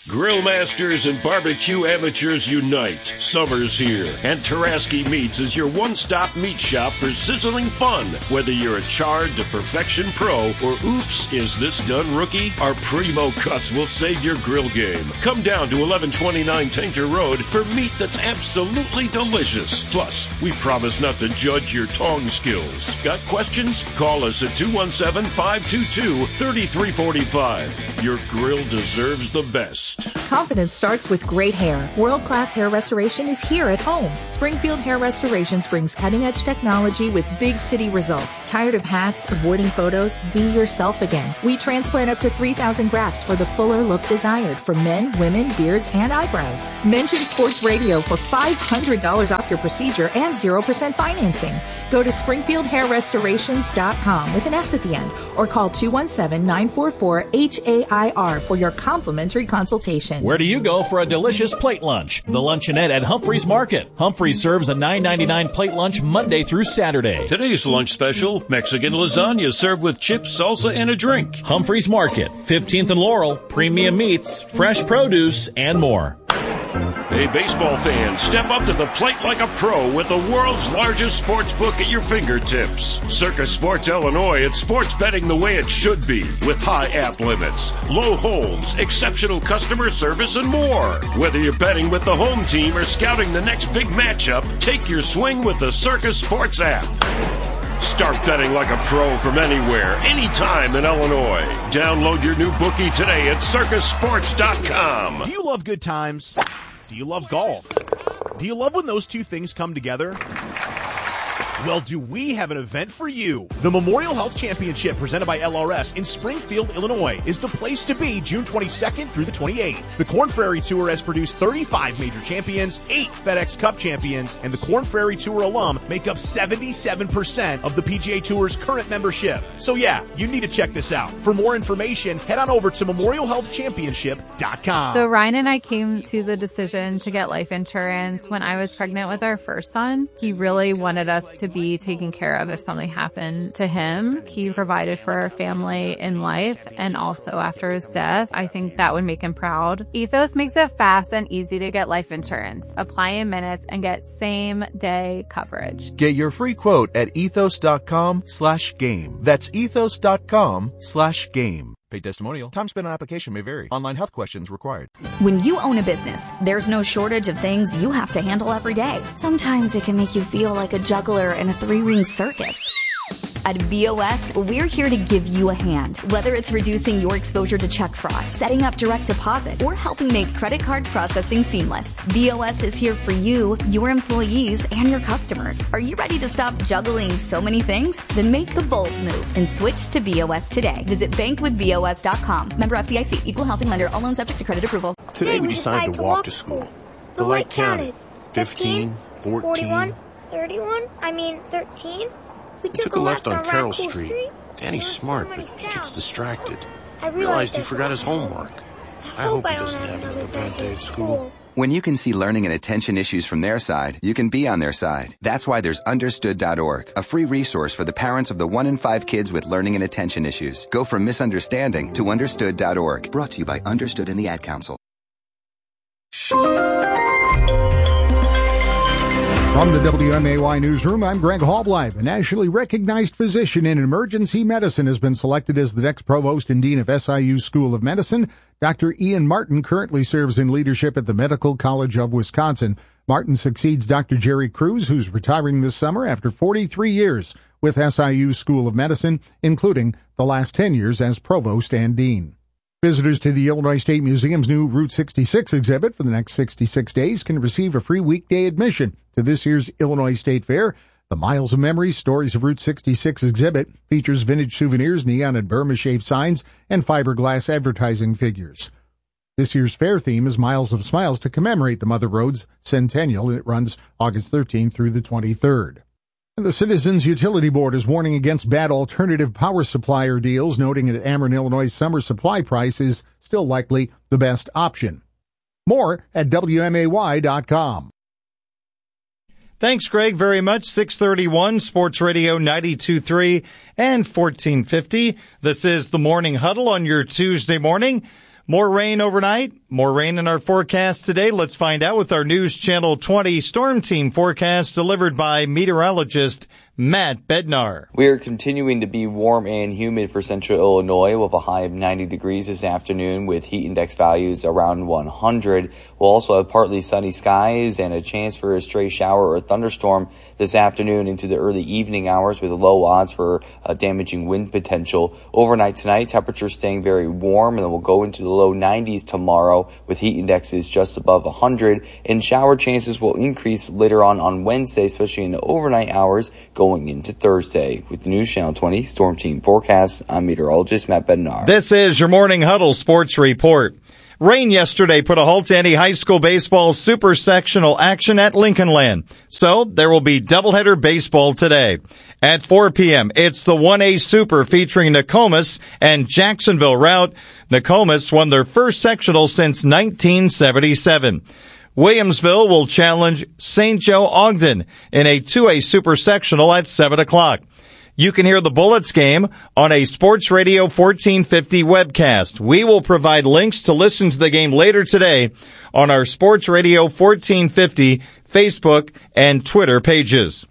Grill masters and barbecue amateurs unite. Summer's here, and Taraski Meats is your one-stop meat shop for sizzling fun. Whether you're a charred to perfection pro or oops, is this done rookie? Our primo cuts will save your grill game. Come down to 1129 Tainter Road for meat that's absolutely delicious. Plus, we promise not to judge your tong skills. Got questions? Call us at 217-522-3345. Your grill deserves the best. Confidence starts with great hair. World-class hair restoration is here at home. Springfield Hair Restorations brings cutting-edge technology with big city results. Tired of hats, avoiding photos? Be yourself again. We transplant up to 3,000 grafts for the fuller look desired for men, women, beards, and eyebrows. Mention Sports Radio for $500 off your procedure and 0% financing. Go to SpringfieldHairRestorations.com with an S at the end or call 217-944-HAIR for your complimentary consultation. Where do you go for a delicious plate lunch? The Luncheonette at Humphreys Market. Humphreys serves a $9.99 plate lunch Monday through Saturday. Today's lunch special, Mexican lasagna served with chips, salsa, and a drink. Humphreys Market, 15th and Laurel, premium meats, fresh produce, and more. Hey, baseball fans, step up to the plate like a pro with the world's largest sports book at your fingertips. Circus Sports Illinois, it's sports betting the way it should be, with high app limits, low holds, exceptional customer service, and more. Whether you're betting with the home team or scouting the next big matchup, take your swing with the Circus Sports app. Start betting like a pro from anywhere, anytime in Illinois. Download your new bookie today at circusports.com. Do you love good times? Do you love golf? Do you love when those two things come together? Well, do we have an event for you? The Memorial Health Championship presented by LRS in Springfield, Illinois is the place to be June 22nd through the 28th. The Korn Ferry Tour has produced 35 major champions, 8 FedEx Cup champions, and the Korn Ferry Tour alum make up 77% of the PGA Tour's current membership. So yeah, you need to check this out. For more information, head on over to memorialhealthchampionship.com. So Ryan and I came to the decision to get life insurance when I was pregnant with our first son. He really wanted us to be taken care of if something happened to him. He provided for our family in life and also after his death. I think that would make him proud. Ethos makes it fast and easy to get life insurance. Apply in minutes and get same day coverage. Get your free quote at ethos.com/game. That's ethos.com/game. Paid testimonial. Time spent on application may vary. Online health questions required. When you own a business, there's no shortage of things you have to handle every day. Sometimes it can make you feel like a juggler in a 3-ring circus. At BOS, we're here to give you a hand. Whether it's reducing your exposure to check fraud, setting up direct deposit, or helping make credit card processing seamless, BOS is here for you, your employees, and your customers. Are you ready to stop juggling so many things? Then make the bold move and switch to BOS today. Visit bankwithbos.com. Member FDIC, equal housing lender, all loans subject to credit approval. Today we decided to walk to school. The light counted. 15, 14, 31, 13. We took a left on Carroll Street. Danny's smart, but he gets distracted. I realized he forgot his homework. I hope he doesn't have another bad day at school. When you can see learning and attention issues from their side, you can be on their side. That's why there's Understood.org, a free resource for the parents of the 1 in 5 kids with learning and attention issues. Go from misunderstanding to Understood.org. Brought to you by Understood and the Ad Council. From the WMAY Newsroom, I'm Greg Halbleib. A nationally recognized physician in emergency medicine has been selected as the next provost and dean of SIU School of Medicine. Dr. Ian Martin currently serves in leadership at the Medical College of Wisconsin. Martin succeeds Dr. Jerry Cruz, who's retiring this summer after 43 years with SIU School of Medicine, including the last 10 years as provost and dean. Visitors to the Illinois State Museum's new Route 66 exhibit for the next 66 days can receive a free weekday admission to this year's Illinois State Fair. The Miles of Memories Stories of Route 66 exhibit features vintage souvenirs, neon and Burma-shaped signs, and fiberglass advertising figures. This year's fair theme is Miles of Smiles to commemorate the Mother Road's centennial, and it runs August 13th through the 23rd. The Citizens Utility Board is warning against bad alternative power supplier deals, noting that Ameren, Illinois' summer supply price is still likely the best option. More at WMAY.com. Thanks, Greg, very much. 631 Sports Radio 92.3 and 1450. This is the Morning Huddle on your Tuesday morning. More rain overnight, more rain in our forecast today. Let's find out with our News Channel 20 Storm Team forecast delivered by meteorologist Matt Bednar. We are continuing to be warm and humid for central Illinois. We'll have a high of 90 degrees this afternoon with heat index values around 100. We'll also have partly sunny skies and a chance for a stray shower or thunderstorm this afternoon into the early evening hours with low odds for a damaging wind potential. Overnight tonight, temperatures staying very warm, and then we'll go into the low 90s tomorrow with heat indexes just above 100. And shower chances will increase later on Wednesday, especially in the overnight hours going into Thursday. With the News Channel 20 Storm Team forecast, I'm meteorologist Matt Bednar. This is your Morning Huddle Sports Report. Rain yesterday put a halt to any high school baseball super sectional action at Lincolnland. So there will be doubleheader baseball today. At 4 p.m., it's the 1A Super featuring Nokomis and Jacksonville route. Nokomis won their first sectional since 1977. Williamsville will challenge St. Joe Ogden in a 2A Super Sectional at 7 o'clock. You can hear the Bullets game on a Sports Radio 1450 webcast. We will provide links to listen to the game later today on our Sports Radio 1450 Facebook and Twitter pages.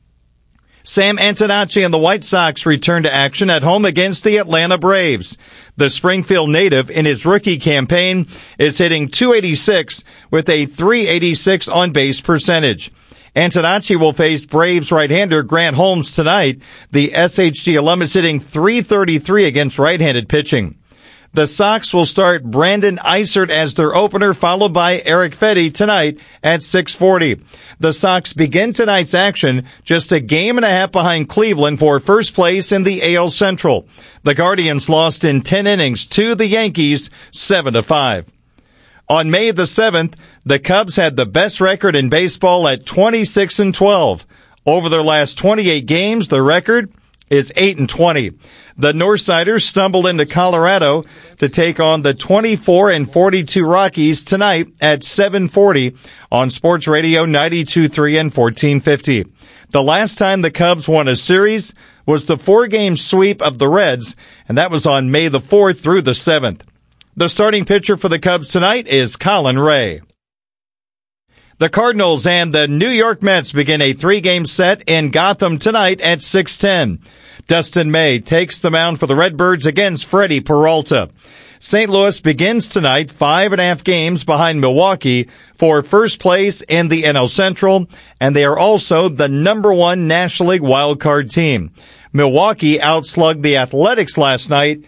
Sam Antonacci and the White Sox return to action at home against the Atlanta Braves. The Springfield native in his rookie campaign is hitting .286 with a .386 on-base percentage. Antonacci will face Braves right-hander Grant Holmes tonight. The SHG alum is hitting .333 against right-handed pitching. The Sox will start Brandon Eisert as their opener, followed by Eric Fetty tonight at 6:40. The Sox begin tonight's action just a game and a half behind Cleveland for first place in the AL Central. The Guardians lost in 10 innings to the Yankees 7-5. On May the 7th, the Cubs had the best record in baseball at 26-12. Over their last 28 games, the record is 8-20. The Northsiders stumbled into Colorado to take on the 24-42 Rockies tonight at 7:40 on Sports Radio 92.3 and 1450. The last time the Cubs won a series was the 4-game sweep of the Reds, and that was on May the 4th through the 7th. The starting pitcher for the Cubs tonight is Colin Ray. The Cardinals and the New York Mets begin a 3-game set in Gotham tonight at 6:10. Dustin May takes the mound for the Redbirds against Freddie Peralta. St. Louis begins tonight 5.5 games behind Milwaukee for first place in the NL Central, and they are also the number 1 National League wildcard team. Milwaukee outslugged the Athletics last night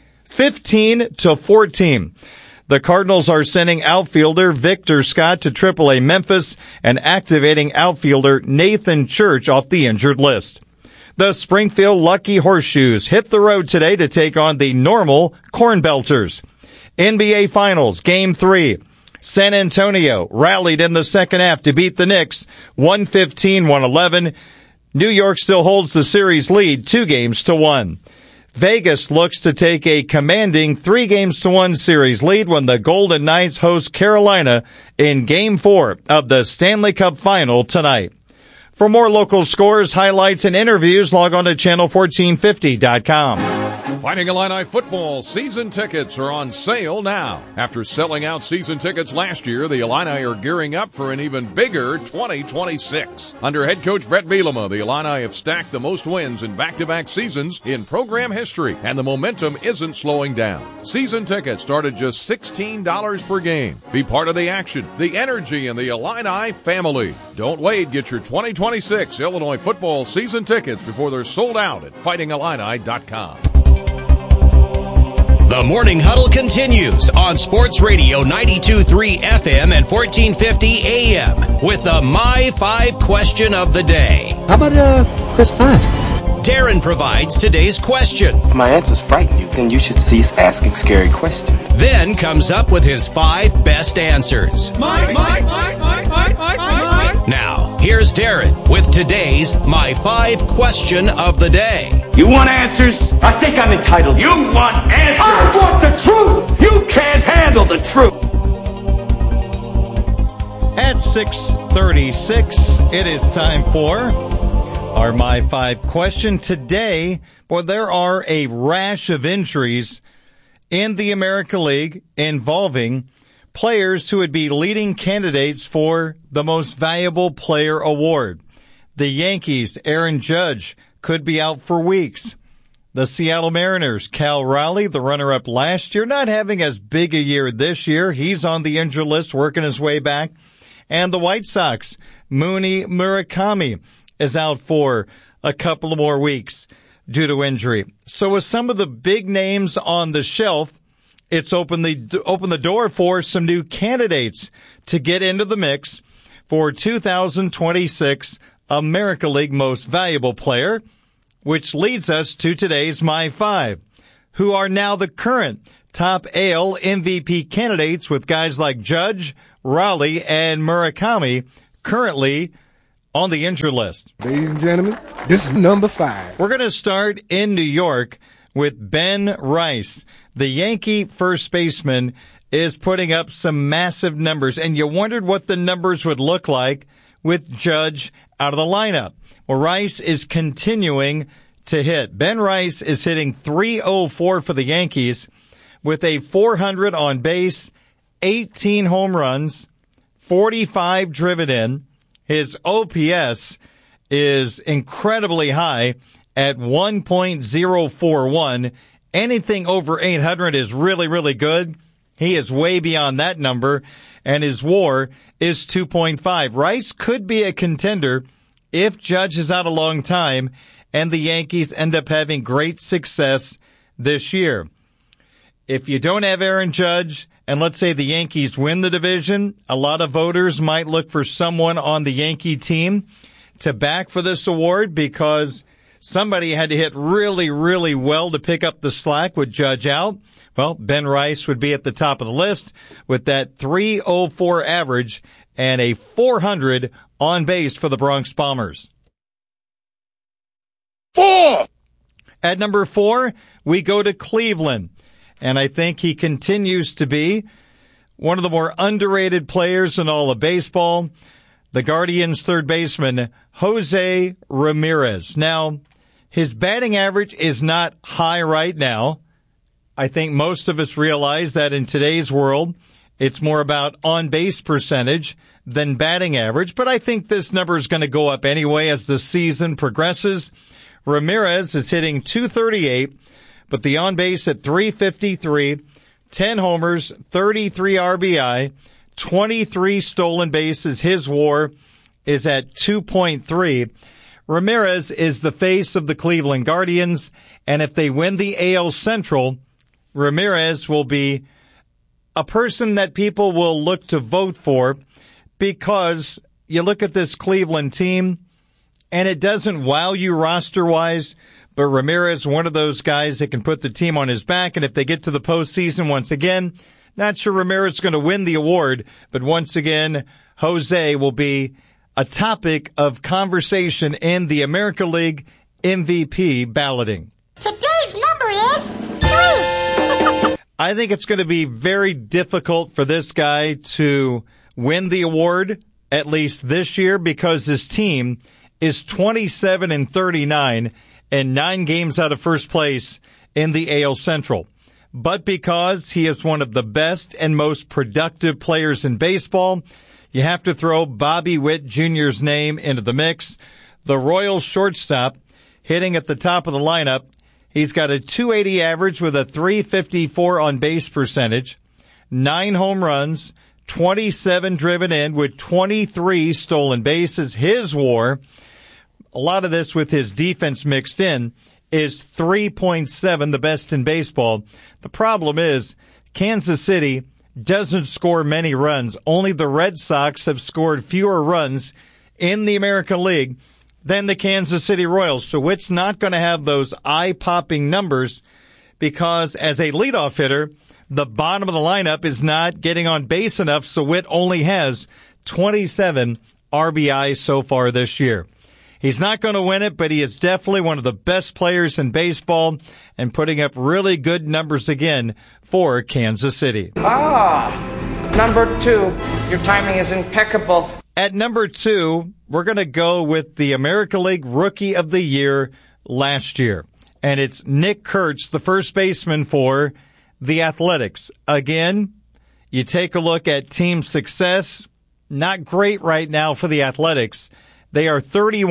15-14. The Cardinals are sending outfielder Victor Scott to AAA Memphis and activating outfielder Nathan Church off the injured list. The Springfield Lucky Horseshoes hit the road today to take on the Normal Corn Belters. NBA Finals, Game 3. San Antonio rallied in the second half to beat the Knicks 115-111. New York still holds the series lead 2-1. Vegas looks to take a commanding 3-1 series lead when the Golden Knights host Carolina in Game 4 of the Stanley Cup Final tonight. For more local scores, highlights, and interviews, log on to channel1450.com. Fighting Illini football season tickets are on sale now. After selling out season tickets last year, the Illini are gearing up for an even bigger 2026. Under head coach Brett Bielema, the Illini have stacked the most wins in back-to-back seasons in program history, and the momentum isn't slowing down. Season tickets start at just $16 per game. Be part of the action, the energy, and the Illini family. Don't wait. Get your 2026 Illinois football season tickets before they're sold out at fightingillini.com. The Morning Huddle continues on Sports Radio 92.3 FM and 1450 AM with the My 5 question of the day. How about Chris 5? Darren provides today's question. If my answers frighten you, then you should cease asking scary questions. Then comes up with his 5 best answers. Now, here's Darren with today's My 5 question of the day. You want answers? I think I'm entitled. You want answers? I want the truth! You can't handle the truth! At 6:36, it is time for our My 5 question. Today, boy, there are a rash of injuries in the American League involving players who would be leading candidates for the Most Valuable Player award. The Yankees, Aaron Judge, could be out for weeks. The Seattle Mariners, Cal Raleigh, the runner-up last year, not having as big a year this year. He's on the injured list, working his way back. And the White Sox, Mooney Murakami, is out for a couple of more weeks due to injury. So with some of the big names on the shelf, it's opened the door for some new candidates to get into the mix for 2026 American League Most Valuable Player, which leads us to today's My Five, who are now the current top AL MVP candidates with guys like Judge, Raleigh, and Murakami currently on the injured list. Ladies and gentlemen, this is number 5. We're going to start in New York with Ben Rice. The Yankee first baseman is putting up some massive numbers, and you wondered what the numbers would look like with Judge out of the lineup. Well, Rice is continuing to hit. Ben Rice is hitting .304 for the Yankees with a .400 on base, 18 home runs, 45 driven in. His OPS is incredibly high at 1.041. Anything over 800 is really, really good. He is way beyond that number, and his WAR is 2.5. Rice could be a contender if Judge is out a long time and the Yankees end up having great success this year. If you don't have Aaron Judge, and let's say the Yankees win the division, a lot of voters might look for someone on the Yankee team to back for this award because somebody had to hit really, really well to pick up the slack with Judge out. Well, Ben Rice would be at the top of the list with that .304 average and a .400 on base for the Bronx Bombers. 4! At number 4, we go to Cleveland. And I think he continues to be one of the more underrated players in all of baseball. The Guardians' third baseman, Jose Ramirez. Now, his batting average is not high right now. I think most of us realize that in today's world, it's more about on-base percentage than batting average. But I think this number is going to go up anyway as the season progresses. Ramirez is hitting .238, but the on-base at .353, 10 homers, 33 RBI, 23 stolen bases. His WAR is at 2.3. Ramirez is the face of the Cleveland Guardians, and if they win the AL Central, Ramirez will be a person that people will look to vote for because you look at this Cleveland team, and it doesn't wow you roster-wise, but Ramirez, one of those guys that can put the team on his back, and if they get to the postseason once again, not sure Ramirez is going to win the award, but once again, Jose will be a topic of conversation in the American League MVP balloting. Today's number is 3. I think it's going to be very difficult for this guy to win the award, at least this year, because his team is 27-39 and 9 games out of first place in the AL Central. But because he is one of the best and most productive players in baseball, you have to throw Bobby Witt Jr.'s name into the mix. The Royals shortstop hitting at the top of the lineup. He's got a .280 average with a .354 on base percentage, 9 home runs, 27 driven in with 23 stolen bases. His WAR, a lot of this with his defense mixed in, is 3.7, the best in baseball. The problem is Kansas City doesn't score many runs. Only the Red Sox have scored fewer runs in the American League than the Kansas City Royals. So Witt's not going to have those eye-popping numbers because as a leadoff hitter, the bottom of the lineup is not getting on base enough, so Witt only has 27 RBI so far this year. He's not going to win it, but he is definitely one of the best players in baseball and putting up really good numbers again for Kansas City. Number 2. Your timing is impeccable. At number 2, we're going to go with the American League Rookie of the Year last year. And it's Nick Kurtz, the first baseman for the Athletics. Again, you take a look at team success. Not great right now for the Athletics. They are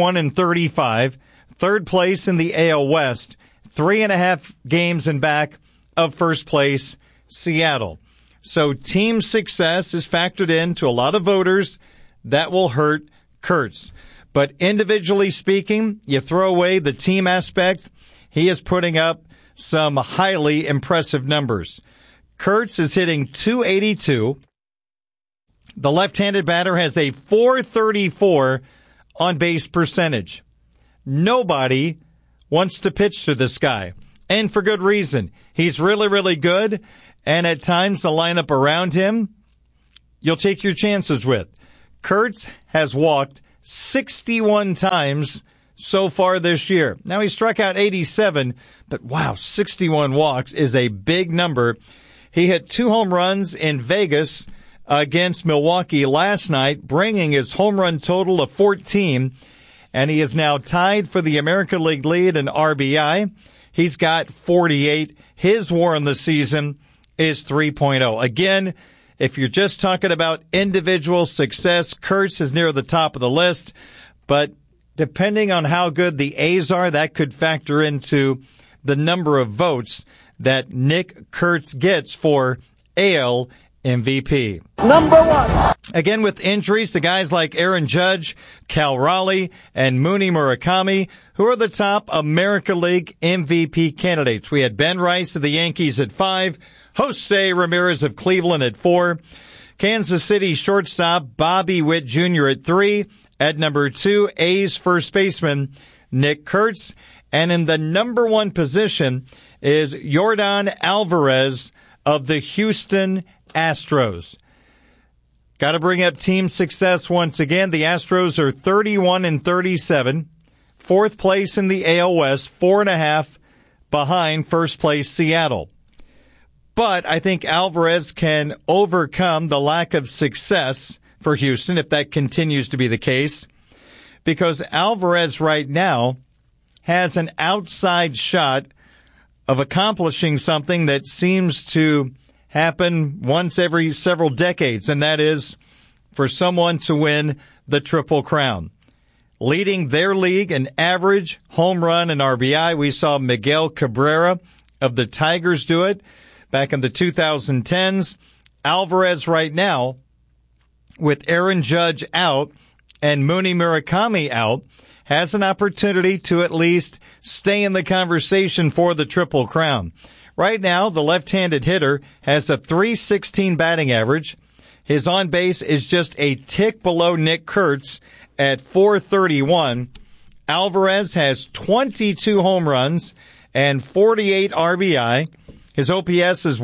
31-35, third place in the AL West, 3.5 games in back of first place, Seattle. So team success is factored into a lot of voters. That will hurt Kurtz. But individually speaking, you throw away the team aspect, he is putting up some highly impressive numbers. Kurtz is hitting .282. The left-handed batter has a .434 on-base percentage. Nobody wants to pitch to this guy, and for good reason. He's really, really good, and at times the lineup around him, you'll take your chances with. Kurtz has walked 61 times so far this year. Now, he struck out 87, but wow, 61 walks is a big number. He hit 2 home runs in Vegas against Milwaukee last night, bringing his home run total to 14, and he is now tied for the American League lead in RBI. He's got 48. His WAR in the season is 3.0. Again, if you're just talking about individual success, Kurtz is near the top of the list, but depending on how good the A's are, that could factor into the number of votes that Nick Kurtz gets for AL MVP. Number 1. Again, with injuries to guys like Aaron Judge, Cal Raleigh, and Mooney Murakami, who are the top American League MVP candidates. We had Ben Rice of the Yankees at 5, Jose Ramirez of Cleveland at 4, Kansas City shortstop Bobby Witt Jr. at 3, at number 2, A's first baseman Nick Kurtz, and in the number 1 position is Yordan Alvarez of the Houston Astros. Got to bring up team success once again. The Astros are 31-37, fourth place in the AL West, 4.5 behind first place Seattle. But I think Alvarez can overcome the lack of success for Houston if that continues to be the case, because Alvarez right now has an outside shot of accomplishing something that seems to happen once every several decades, and that is for someone to win the Triple Crown. Leading their league in average, home run, and RBI, we saw Miguel Cabrera of the Tigers do it back in the 2010s. Alvarez right now, with Aaron Judge out and Mooney Murakami out, has an opportunity to at least stay in the conversation for the Triple Crown. Right now, the left-handed hitter has a .316 batting average. His on-base is just a tick below Nick Kurtz at .431. Alvarez has 22 home runs and 48 RBI. His OPS is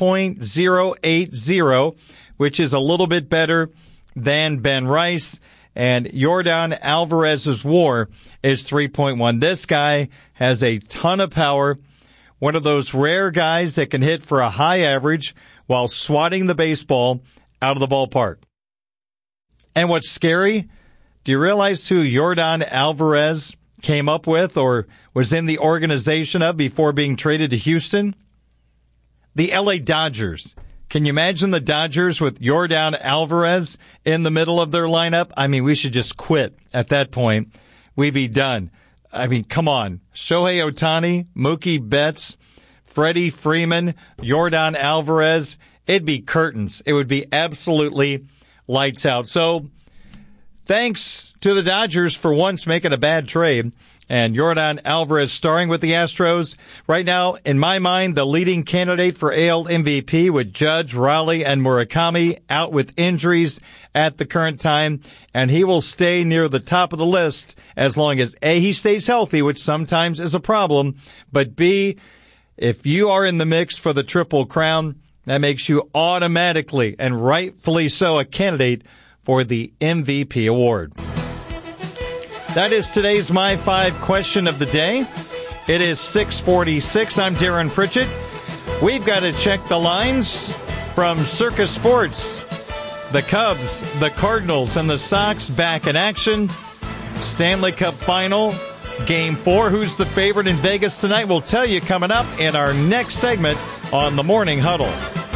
1.080, which is a little bit better than Ben Rice. And Yordan Alvarez's WAR is 3.1. This guy has a ton of power. One of those rare guys that can hit for a high average while swatting the baseball out of the ballpark. And what's scary, do you realize who Yordan Alvarez came up with or was in the organization of before being traded to Houston? The LA Dodgers. Can you imagine the Dodgers with Yordan Alvarez in the middle of their lineup? I mean, we should just quit at that point. We'd be done. I mean, come on. Shohei Ohtani, Mookie Betts, Freddie Freeman, Yordan Alvarez. It'd be curtains. It would be absolutely lights out. So thanks to the Dodgers for once making a bad trade. And Yordan Alvarez starring with the Astros. Right now, in my mind, the leading candidate for AL MVP with Judge, Raleigh, and Murakami out with injuries at the current time. And he will stay near the top of the list as long as A, he stays healthy, which sometimes is a problem, but B, if you are in the mix for the Triple Crown, that makes you automatically and rightfully so a candidate for the MVP award. That is today's My 5 question of the day. It is 6:46. I'm Darren Pritchett. We've got to check the lines from Circus Sports. The Cubs, the Cardinals, and the Sox back in action. Stanley Cup Final, Game 4. Who's the favorite in Vegas tonight? We'll tell you coming up in our next segment on the Morning Huddle.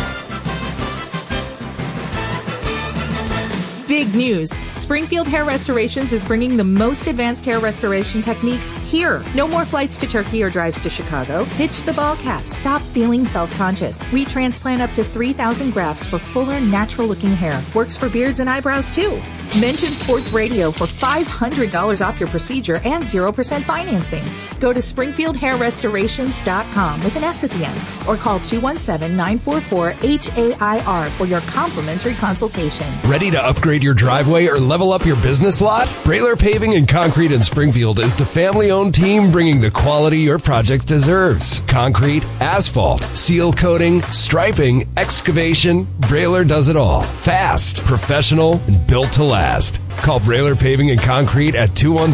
Big news. Springfield Hair Restorations is bringing the most advanced hair restoration techniques here. No more flights to Turkey or drives to Chicago. Ditch the ball cap. Stop feeling self-conscious. We transplant up to 3,000 grafts for fuller, natural-looking hair. Works for beards and eyebrows, too. Mention Sports Radio for $500 off your procedure and 0% financing. Go to SpringfieldHairRestorations.com with an S at the end or call 217-944-HAIR for your complimentary consultation. Ready to upgrade your driveway or level up your business lot? Brailer Paving and Concrete in Springfield is the family-owned team bringing the quality your project deserves. Concrete, asphalt, seal coating, striping, excavation, Brailer does it all. Fast, professional, and built to last. Call Brailer Paving and Concrete at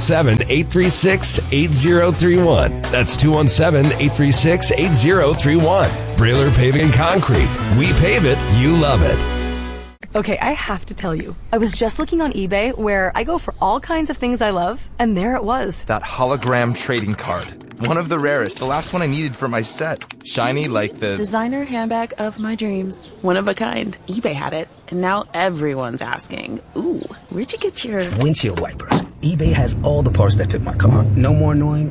217-836-8031. That's 217-836-8031. Brailer Paving and Concrete. We pave it, you love it. Okay, I have to tell you, I was just looking on eBay where I go for all kinds of things I love, and there it was. That hologram trading card. One of the rarest, the last one I needed for my set. Shiny like the designer handbag of my dreams. One of a kind. eBay had it, and now everyone's asking, ooh, where'd you get your windshield wipers? eBay has all the parts that fit my car. No more annoying.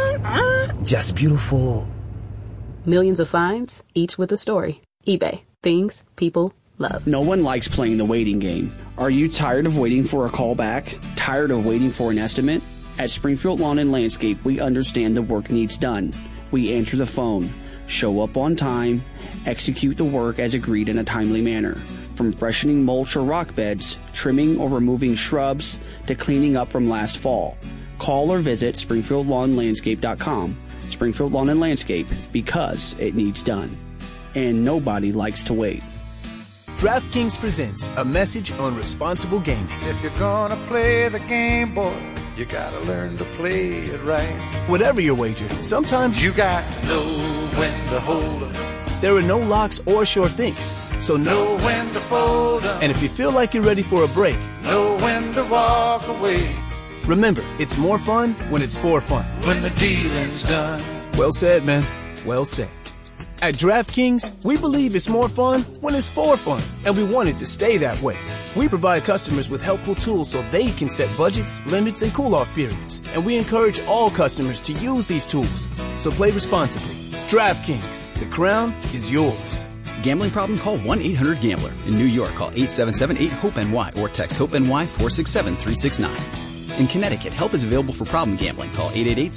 Just beautiful. Millions of finds, each with a story. eBay. Things people love. No one likes playing the waiting game. Are you tired of waiting for a call back? Tired of waiting for an estimate? At Springfield Lawn and Landscape, we understand the work needs done. We answer the phone, show up on time, execute the work as agreed in a timely manner. From freshening mulch or rock beds, trimming or removing shrubs, to cleaning up from last fall. Call or visit SpringfieldLawnLandscape.com. Springfield Lawn and Landscape, because it needs done. And nobody likes to wait. DraftKings presents a message on responsible gaming. If you're gonna play the game, boy, you gotta learn to play it right. Whatever your wager, sometimes you got to know when to hold 'em. There are no locks or sure things, so know when to fold 'em. And if you feel like you're ready for a break, know when to walk away. Remember, it's more fun when it's for fun. When the dealing's done. Well said, man. Well said. At DraftKings, we believe it's more fun when it's for fun, and we want it to stay that way. We provide customers with helpful tools so they can set budgets, limits, and cool-off periods, and we encourage all customers to use these tools. So play responsibly. DraftKings, the crown is yours. Gambling problem? Call 1-800-GAMBLER. In New York, call 877-8-HOPE-NY or text HOPE-NY 467-369. In Connecticut, help is available for problem gambling. Call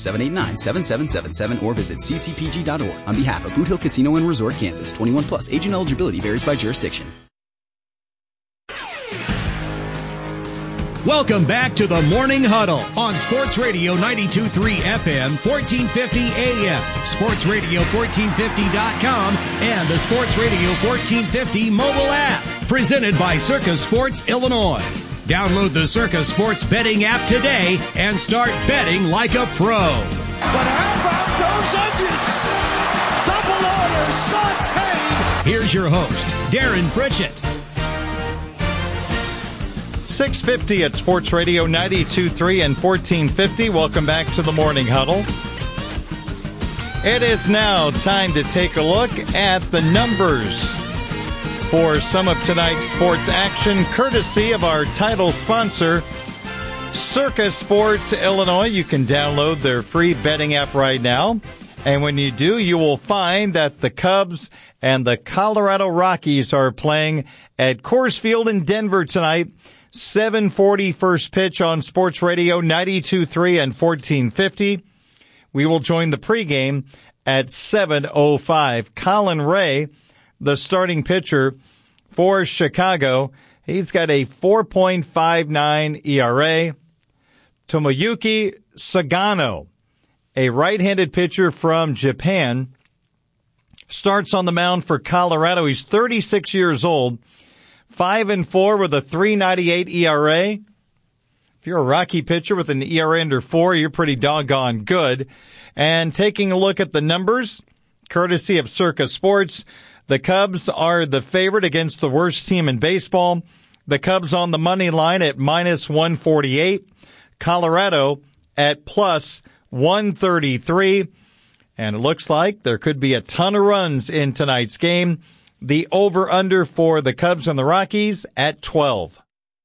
888-789-7777 or visit ccpg.org. On behalf of Boot Hill Casino and Resort, Kansas, 21 plus. Age and eligibility varies by jurisdiction. Welcome back to the Morning Huddle on Sports Radio 92.3 FM, 1450 AM, sportsradio1450.com, and the Sports Radio 1450 mobile app. Presented by Circus Sports Illinois. Download the Circus Sports betting app today and start betting like a pro. But how about those onions? Double order sauteed. Here's your host, Darren Pritchett. 650 at Sports Radio 92.3 and 1450. Welcome back to the Morning Huddle. It is now time to take a look at the numbers for some of tonight's sports action, courtesy of our title sponsor, Circus Sports Illinois. You can download their free betting app right now. And when you do, you will find that the Cubs and the Colorado Rockies are playing at Coors Field in Denver tonight. 7:40 first pitch on Sports Radio 92.3 and 1450. We will join the pregame at 7:05. Colin Ray, the starting pitcher for Chicago, he's got a 4.59 ERA. Tomoyuki Sagano, a right-handed pitcher from Japan, starts on the mound for Colorado. He's 36 years old, 5-4 with a 3.98 ERA. If you're a Rocky pitcher with an ERA under 4, you're pretty doggone good. And taking a look at the numbers, courtesy of Circus Sports, the Cubs are the favorite against the worst team in baseball. The Cubs on the money line at minus 148. Colorado at plus 133. And it looks like there could be a ton of runs in tonight's game. The over-under for the Cubs and the Rockies at 12.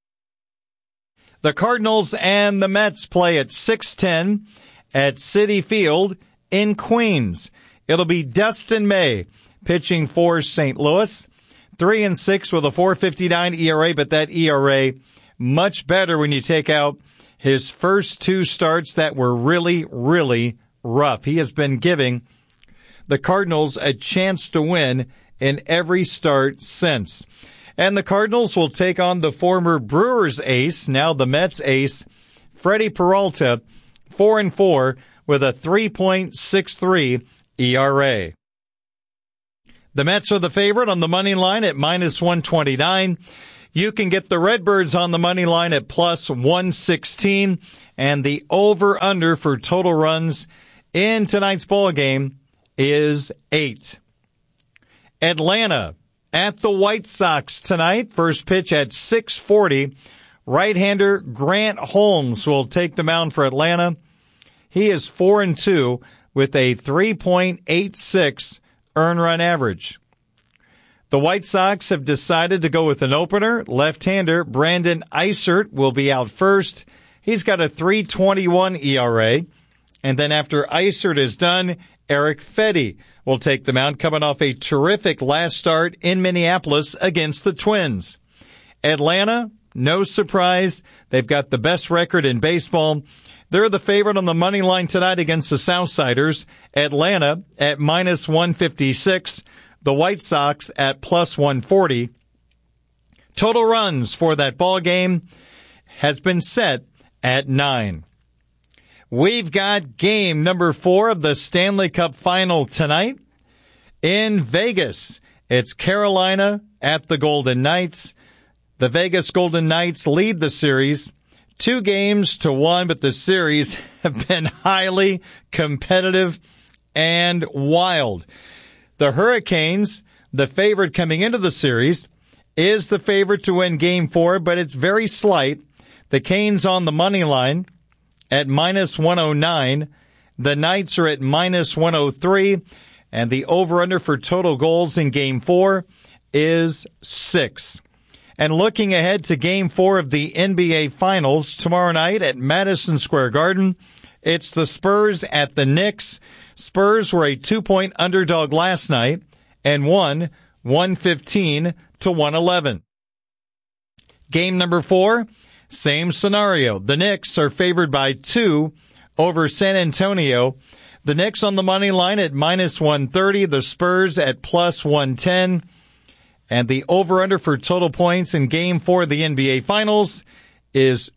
The Cardinals and the Mets play at 6:10 at Citi Field in Queens. It'll be Dustin May pitching for St. Louis. 3-6 with a 4.59 ERA, but that ERA much better when you take out his first two starts that were really, really rough. He has been giving the Cardinals a chance to win in every start since. And the Cardinals will take on the former Brewers ace, now the Mets ace, Freddie Peralta, 4-4 with a 3.63 ERA. The Mets are the favorite on the money line at -129. You can get the Redbirds on the money line at +116, and the over-under for total runs in tonight's ball game is 8. Atlanta at the White Sox tonight. First pitch at 6:40. Right-hander Grant Holmes will take the mound for Atlanta. He is 4-2 with a 3.86 earned run average. The White Sox have decided to go with an opener. Left-hander Brandon Eisert will be out first. He's got a 3.21 ERA. And then after Eisert is done, Eric Fedde will take the mound, coming off a terrific last start in Minneapolis against the Twins. Atlanta, no surprise. They've got the best record in baseball. They're the favorite on the money line tonight against the Southsiders. Atlanta at -156. The White Sox at +140. Total runs for that ball game has been set at 9. We've got game number 4 of the Stanley Cup Final tonight in Vegas. It's Carolina at the Golden Knights. The Vegas Golden Knights lead the series 2-1, but the series have been highly competitive and wild. The Hurricanes, the favorite coming into the series, is the favorite to win Game 4, but it's very slight. The Canes on the money line at -109. The Knights are at -103. And the over-under for total goals in Game 4 is 6. And looking ahead to Game 4 of the NBA Finals tomorrow night at Madison Square Garden, it's the Spurs at the Knicks. Spurs were a 2-point underdog last night and won 115-111. Game number 4, same scenario. The Knicks are favored by 2 over San Antonio. The Knicks on the money line at -130. The Spurs at +110. And the over-under for total points in Game 4 of the NBA Finals is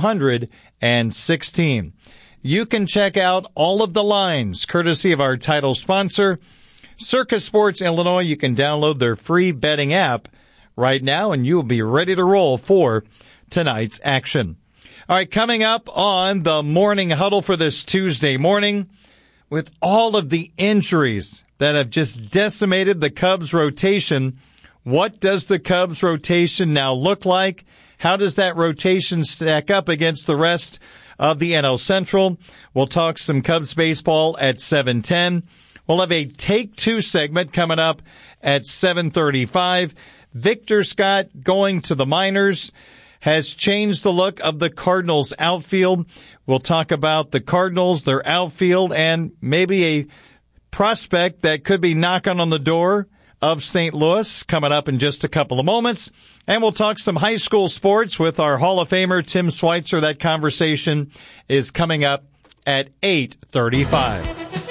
216. You can check out all of the lines, courtesy of our title sponsor, Circa Sports Illinois. You can download their free betting app right now, and you will be ready to roll for tonight's action. All right, coming up on the Morning Huddle for this Tuesday morning, with all of the injuries that have just decimated the Cubs rotation, what does the Cubs rotation now look like? How does that rotation stack up against the rest of the NL Central? We'll talk some Cubs baseball at 7:10. We'll have a Take 2 segment coming up at 7:35. Victor Scott going to the minors has changed the look of the Cardinals outfield. We'll talk about the Cardinals, their outfield, and maybe a prospect that could be knocking on the door of St. Louis coming up in just a couple of moments. And we'll talk some high school sports with our Hall of Famer, Tim Schweitzer. That conversation is coming up at 8:35.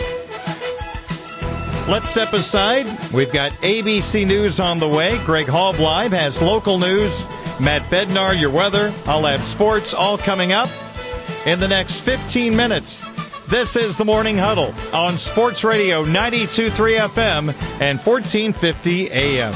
Let's step aside. We've got ABC News on the way. Greg Halbleib has local news. Matt Bednar, your weather. I'll have sports all coming up in the next 15 minutes. This is the Morning Huddle on Sports Radio 92.3 FM and 1450 AM.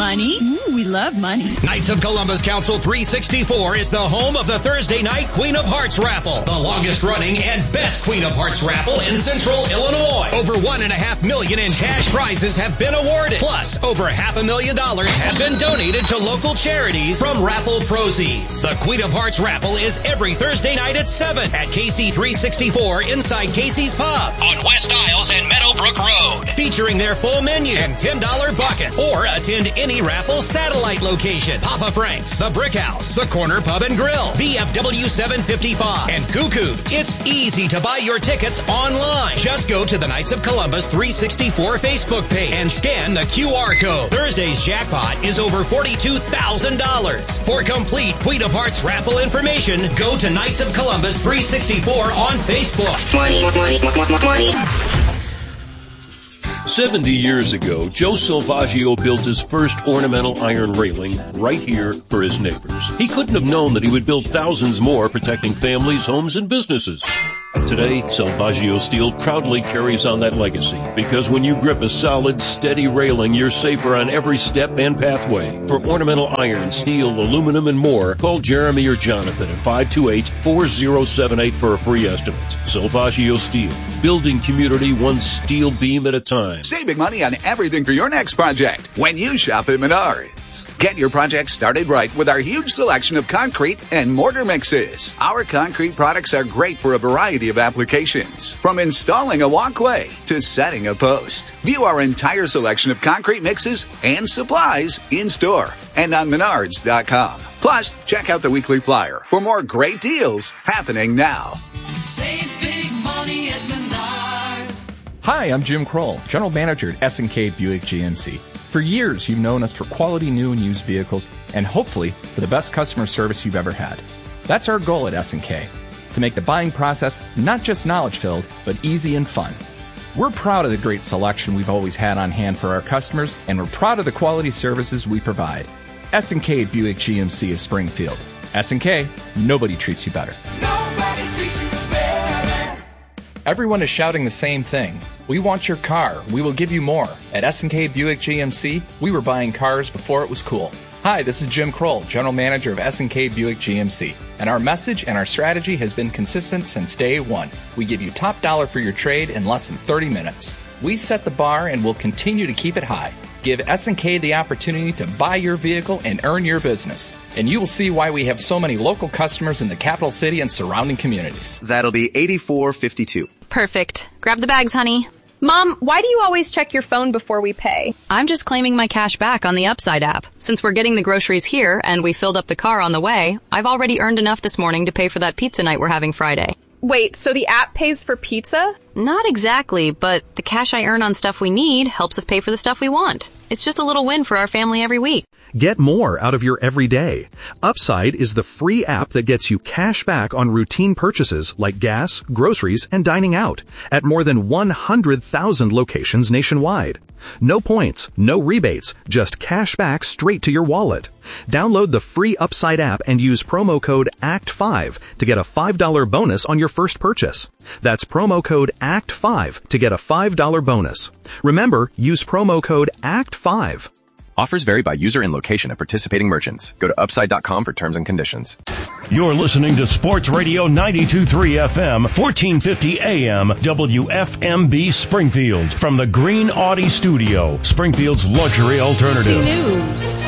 Money? Ooh, we love money. Knights of Columbus Council 364 is the home of the Thursday night Queen of Hearts raffle, the longest running and best Queen of Hearts raffle in Central Illinois. Over $1.5 million in cash prizes have been awarded. Plus, over $500,000 have been donated to local charities from raffle proceeds. The Queen of Hearts raffle is every Thursday night at 7 at KC 364 inside Casey's Pub on West Isles and Meadowbrook Road, featuring their full menu and $10 buckets. Or attend any raffle satellite location: Papa Frank's, the Brick House, the Corner Pub and Grill, VFW 755, and Cuckoo's. It's easy to buy your tickets online. Just go to the Knights of Columbus 364 Facebook page and scan the QR code. Thursday's jackpot is over $42,000. For complete Queen of Hearts raffle information, go to Knights of Columbus 364 on Facebook. 70 years ago, Joe Salvaggio built his first ornamental iron railing right here for his neighbors. He couldn't have known that he would build thousands more, protecting families, homes, and businesses. Today, Salvaggio Steel proudly carries on that legacy, because when you grip a solid, steady railing, you're safer on every step and pathway. For ornamental iron, steel, aluminum, and more, call Jeremy or Jonathan at 528-4078 for a free estimate. Salvaggio Steel, building community one steel beam at a time. Saving money on everything for your next project when you shop at Menards. Get your project started right with our huge selection of concrete and mortar mixes. Our concrete products are great for a variety of applications, from installing a walkway to setting a post. View our entire selection of concrete mixes and supplies in-store and on Menards.com. Plus, check out the weekly flyer for more great deals happening now. Save big money at Menards. Hi, I'm Jim Kroll, General Manager at S&K Buick GMC. For years, you've known us for quality new and used vehicles, and hopefully for the best customer service you've ever had. That's our goal at S&K, to make the buying process not just knowledge-filled, but easy and fun. We're proud of the great selection we've always had on hand for our customers, and we're proud of the quality services we provide. S&K Buick GMC of Springfield. S&K, nobody treats you better. Nobody treats you better. Everyone is shouting the same thing. We want your car. We will give you more. At S&K Buick GMC, we were buying cars before it was cool. Hi, this is Jim Kroll, General Manager of S&K Buick GMC. And our message and our strategy has been consistent since day one. We give you top dollar for your trade in less than 30 minutes. We set the bar and will continue to keep it high. Give S&K the opportunity to buy your vehicle and earn your business. And you will see why we have so many local customers in the capital city and surrounding communities. That'll be $84.52. Perfect. Grab the bags, honey. Mom, why do you always check your phone before we pay? I'm just claiming my cash back on the Upside app. Since we're getting the groceries here and we filled up the car on the way, I've already earned enough this morning to pay for that pizza night we're having Friday. Wait, so the app pays for pizza? Not exactly, but the cash I earn on stuff we need helps us pay for the stuff we want. It's just a little win for our family every week. Get more out of your everyday. Upside is the free app that gets you cash back on routine purchases like gas, groceries, and dining out at more than 100,000 locations nationwide. No points, no rebates, just cash back straight to your wallet. Download the free Upside app and use promo code ACT5 to get a $5 bonus on your first purchase. That's promo code ACT5 to get a $5 bonus. Remember, use promo code ACT5. Offers vary by user and location at participating merchants. Go to upside.com for terms and conditions. You're listening to Sports Radio 92.3 FM, 1450 AM, WFMB Springfield. From the Green Audi Studio, Springfield's luxury alternative. News.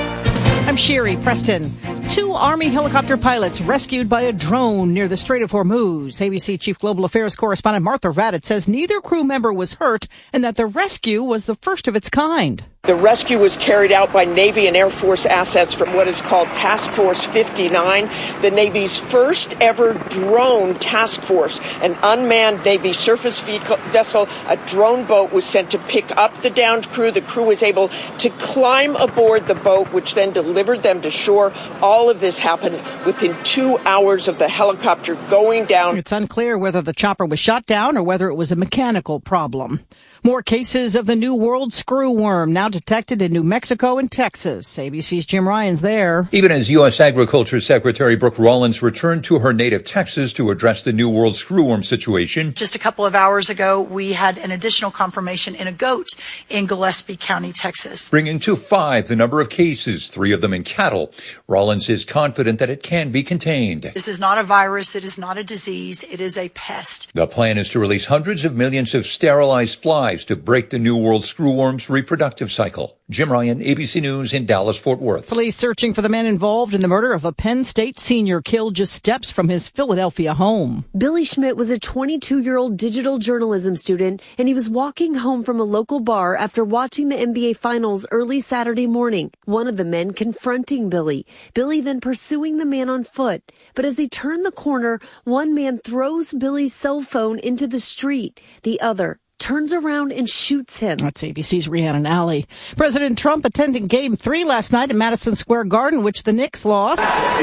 I'm Sherry Preston. 2 Army helicopter pilots rescued by a drone near the Strait of Hormuz. ABC Chief Global Affairs Correspondent Martha Raddatz says neither crew member was hurt and that the rescue was the first of its kind. The rescue was carried out by Navy and Air Force assets from what is called Task Force 59, the Navy's first ever drone task force. An unmanned Navy surface vessel, a drone boat, was sent to pick up the downed crew. The crew was able to climb aboard the boat, which then delivered them to shore. All of this this happened within 2 hours of the helicopter going down. It's unclear whether the chopper was shot down or whether it was a mechanical problem. More cases of the New World screwworm now detected in New Mexico and Texas. ABC's Jim Ryan's there. Even as U.S. Agriculture Secretary Brooke Rollins returned to her native Texas to address the New World screwworm situation. Just a couple of hours ago, we had an additional confirmation in a goat in Gillespie County, Texas. Bringing to 5 the number of cases, 3 of them in cattle. Rollins is confident that it can be contained. This is not a virus. It is not a disease. It is a pest. The plan is to release hundreds of millions of sterilized flies to break the New World screwworm's reproductive cycle. Jim Ryan, ABC News in Dallas-Fort Worth. Police searching for the man involved in the murder of a Penn State senior killed just steps from his Philadelphia home. Billy Schmidt was a 22-year-old digital journalism student, and he was walking home from a local bar after watching the NBA Finals early Saturday morning. One of the men confronting Billy. Billy then pursuing the man on foot. But as they turn the corner, one man throws Billy's cell phone into the street. The other turns around and shoots him. That's ABC's Rhiannon Alley. President Trump attending Game 3 last night at Madison Square Garden, which the Knicks lost.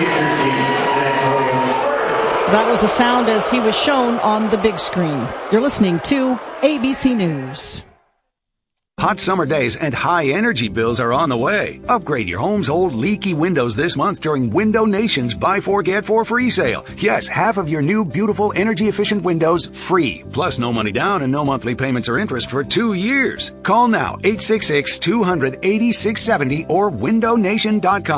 That was the sound as he was shown on the big screen. You're listening to ABC News. Hot summer days and high energy bills are on the way. Upgrade your home's old leaky windows this month during Window Nation's Buy 4 Get 4 free sale. Yes, half of your new beautiful energy efficient windows free. Plus no money down and no monthly payments or interest for 2 years. Call now 866-200-8670 or windownation.com.